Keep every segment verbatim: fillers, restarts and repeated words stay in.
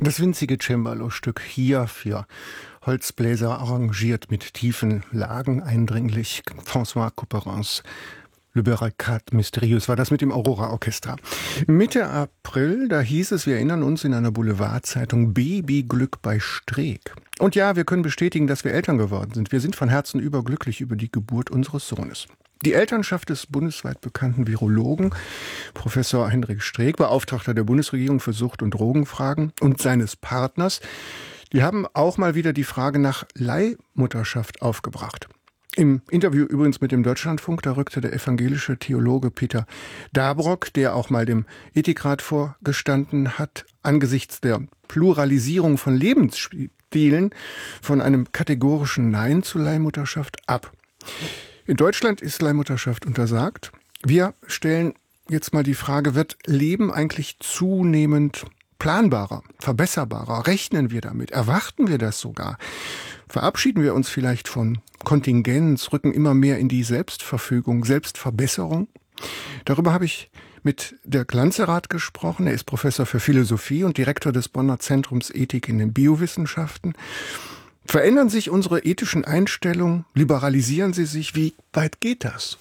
Das winzige Cembalo-Stück hier für Holzbläser arrangiert mit tiefen Lagen eindringlich. François Couperins Le Barricade Mystérieuse war das mit dem Aurora-Orchester. Mitte April, da hieß es, wir erinnern uns, in einer Boulevardzeitung, Babyglück bei Streeck. Und ja, wir können bestätigen, dass wir Eltern geworden sind. Wir sind von Herzen überglücklich über die Geburt unseres Sohnes. Die Elternschaft des bundesweit bekannten Virologen Professor Hendrik Streeck, Beauftragter der Bundesregierung für Sucht- und Drogenfragen, und seines Partners, die haben auch mal wieder die Frage nach Leihmutterschaft aufgebracht. Im Interview übrigens mit dem Deutschlandfunk, da rückte der evangelische Theologe Peter Dabrock, der auch mal dem Ethikrat vorgestanden hat, angesichts der Pluralisierung von Lebensstilen von einem kategorischen Nein zur Leihmutterschaft ab. In Deutschland ist Leihmutterschaft untersagt. Wir stellen jetzt mal die Frage, wird Leben eigentlich zunehmend planbarer, verbesserbarer? Rechnen wir damit? Erwarten wir das sogar? Verabschieden wir uns vielleicht von Kontingenz, rücken immer mehr in die Selbstverfügung, Selbstverbesserung? Darüber habe ich mit Dirk Glanzerath gesprochen. Er ist Professor für Philosophie und Direktor des Bonner Zentrums Ethik in den Biowissenschaften. Verändern sich unsere ethischen Einstellungen? Liberalisieren sie sich? Wie weit geht das?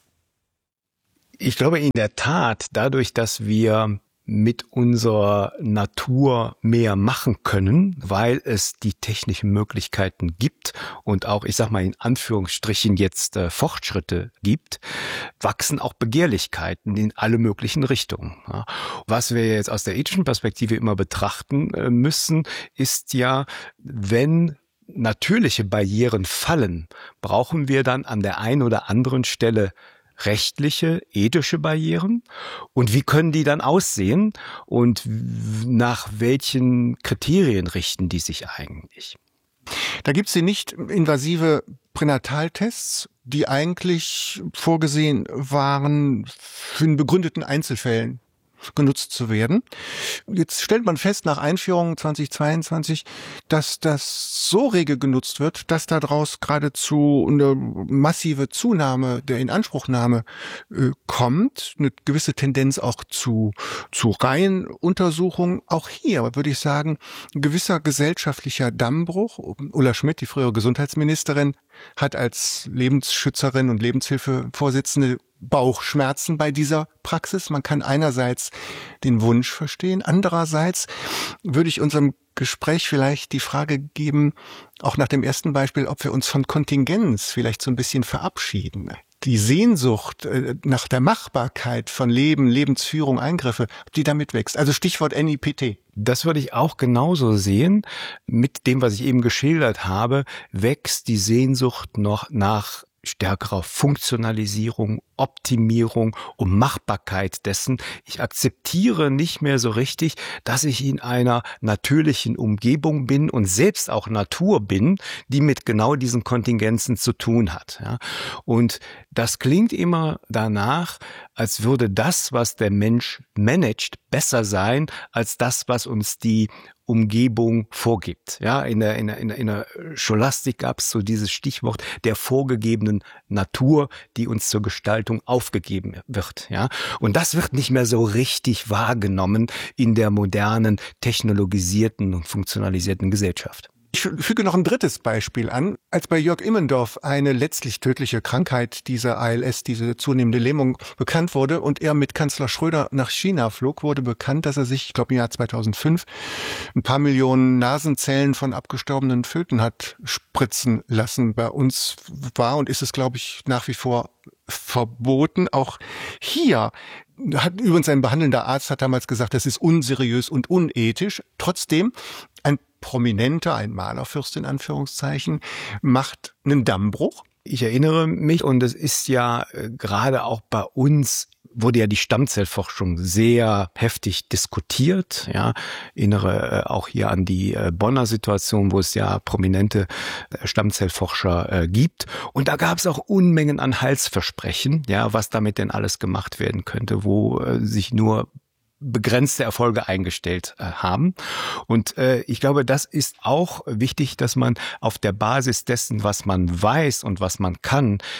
Ich glaube in der Tat, dadurch, dass wir mit unserer Natur mehr machen können, weil es die technischen Möglichkeiten gibt und auch, ich sag mal in Anführungsstrichen jetzt äh, Fortschritte gibt, wachsen auch Begehrlichkeiten in alle möglichen Richtungen. Ja. Was wir jetzt aus der ethischen Perspektive immer betrachten äh, müssen, ist ja, wenn natürliche Barrieren fallen, brauchen wir dann an der einen oder anderen Stelle rechtliche, ethische Barrieren, und wie können die dann aussehen und nach welchen Kriterien richten die sich eigentlich? Da gibt es die nicht invasive Pränataltests, die eigentlich vorgesehen waren, für einen begründeten Einzelfällen genutzt zu werden. Jetzt stellt man fest, nach Einführung zweitausendzweiundzwanzig, dass das so rege genutzt wird, dass daraus geradezu eine massive Zunahme der Inanspruchnahme äh, kommt, eine gewisse Tendenz auch zu, zu Reihenuntersuchungen. Auch hier würde ich sagen, ein gewisser gesellschaftlicher Dammbruch. Ulla Schmidt, die frühere Gesundheitsministerin, hat als Lebensschützerin und Lebenshilfevorsitzende Bauchschmerzen bei dieser Praxis. Man kann einerseits den Wunsch verstehen, andererseits würde ich unserem Gespräch vielleicht die Frage geben, auch nach dem ersten Beispiel, ob wir uns von Kontingenz vielleicht so ein bisschen verabschieden. Die Sehnsucht nach der Machbarkeit von Leben, Lebensführung, Eingriffe, ob die damit wächst. Also Stichwort N I P T. Das würde ich auch genauso sehen. Mit dem, was ich eben geschildert habe, wächst die Sehnsucht noch nach stärkerer Funktionalisierung, Optimierung und Machbarkeit dessen. Ich akzeptiere nicht mehr so richtig, dass ich in einer natürlichen Umgebung bin und selbst auch Natur bin, die mit genau diesen Kontingenzen zu tun hat. Ja. Und das klingt immer danach, als würde das, was der Mensch managt, besser sein als das, was uns die Umgebung vorgibt. Ja, in der, in der, in der, in der Scholastik gab es so dieses Stichwort der vorgegebenen Natur, die uns zur Gestaltung aufgegeben wird. Ja, und das wird nicht mehr so richtig wahrgenommen in der modernen, technologisierten und funktionalisierten Gesellschaft. Ich füge noch ein drittes Beispiel an. Als bei Jörg Immendorf eine letztlich tödliche Krankheit, diese A L S, diese zunehmende Lähmung, bekannt wurde und er mit Kanzler Schröder nach China flog, wurde bekannt, dass er sich, ich glaube im Jahr zweitausendfünf, ein paar Millionen Nasenzellen von abgestorbenen Föten hat spritzen lassen. Bei uns war und ist es, glaube ich, nach wie vor verboten. Auch hier hat übrigens ein behandelnder Arzt hat damals gesagt, das ist unseriös und unethisch. Trotzdem, ein Prominenter, ein Malerfürst in Anführungszeichen, macht einen Dammbruch. Ich erinnere mich, und es ist ja äh, gerade auch bei uns, wurde ja die Stammzellforschung sehr heftig diskutiert. Ja, erinnere äh, auch hier an die äh, Bonner Situation, wo es ja prominente äh, Stammzellforscher äh, gibt. Und da gab es auch Unmengen an Heilsversprechen, ja, was damit denn alles gemacht werden könnte, wo äh, sich nur begrenzte Erfolge eingestellt äh, haben. Und äh, ich glaube, das ist auch wichtig, dass man auf der Basis dessen, was man weiß und was man kann,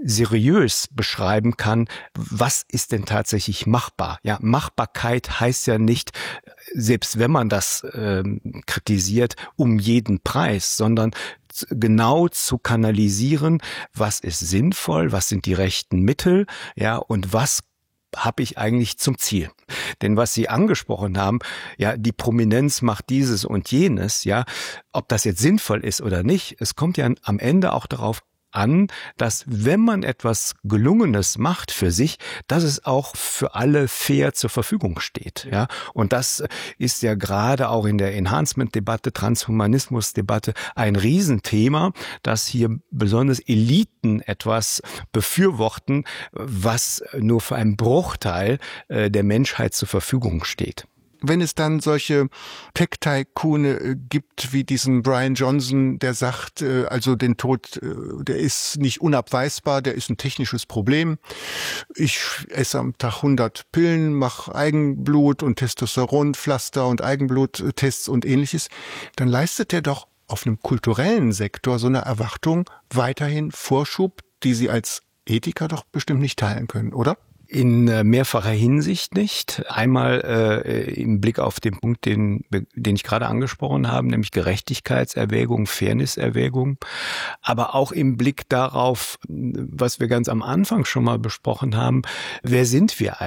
seriös beschreiben kann, was ist denn tatsächlich machbar? Ja, Machbarkeit heißt ja nicht, selbst wenn man das äh, kritisiert, um jeden Preis, sondern genau zu kanalisieren, was ist sinnvoll, was sind die rechten Mittel, ja, und was habe ich eigentlich zum Ziel? Denn was Sie angesprochen haben, ja, die Prominenz macht dieses und jenes, ja, ob das jetzt sinnvoll ist oder nicht, es kommt ja am Ende auch darauf an, dass wenn man etwas Gelungenes macht für sich, dass es auch für alle fair zur Verfügung steht. Ja, und das ist ja gerade auch in der Enhancement-Debatte, Transhumanismus-Debatte ein Riesenthema, dass hier besonders Eliten etwas befürworten, was nur für einen Bruchteil der Menschheit zur Verfügung steht. Wenn es dann solche Tech-Tycoone gibt, wie diesen Brian Johnson, der sagt, also den Tod, der ist nicht unabweisbar, der ist ein technisches Problem. Ich esse am Tag hundert Pillen, mache Eigenblut und Testosteronpflaster und Eigenbluttests und ähnliches, dann leistet er doch auf einem kulturellen Sektor so eine Erwartung weiterhin Vorschub, die Sie als Ethiker doch bestimmt nicht teilen können, oder? In mehrfacher Hinsicht nicht. Einmal äh, im Blick auf den Punkt, den, den ich gerade angesprochen habe, nämlich Gerechtigkeitserwägung, Fairnesserwägung, aber auch im Blick darauf, was wir ganz am Anfang schon mal besprochen haben, wer sind wir eigentlich?